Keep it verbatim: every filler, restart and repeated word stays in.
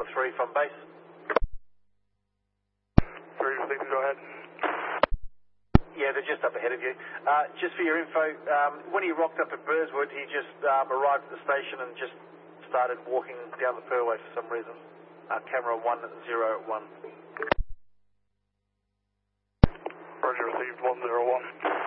three from base. three received, go ahead. Yeah, they're just up ahead of you. Uh, just for your info, um, when he rocked up at Burswood, he just um, arrived at the station and just started walking down the fairway for some reason. Uh, camera one zero one. Roger, received one zero one.